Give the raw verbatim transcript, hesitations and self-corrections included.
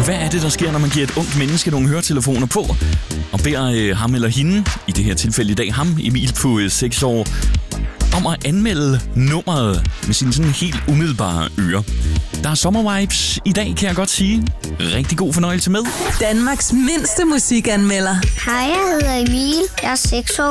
hvad er det, der sker, når man giver et ungt menneske nogle høretelefoner på, og beder øh, ham eller hende, i det her tilfælde i dag ham, Emil på øh, seks år, om at anmelde nummeret med sine sådan helt umiddelbare ører. Der er sommervibes i dag, kan jeg godt sige. Rigtig god fornøjelse med. Danmarks mindste musikanmelder. Hej, jeg hedder Emil. Jeg er seks år